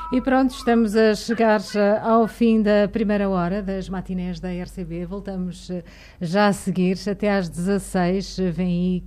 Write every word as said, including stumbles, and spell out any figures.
E pronto, estamos a chegar ao fim da primeira hora das matinés da R C B. Voltamos já a seguir, até às dezasseis. Vem aí